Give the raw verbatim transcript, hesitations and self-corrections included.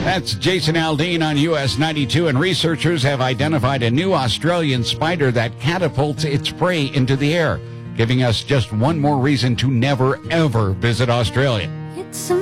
That's Jason Aldean on U S ninety-two, and researchers have identified a new Australian spider that catapults its prey into the air, giving us just one more reason to never, ever visit Australia. It's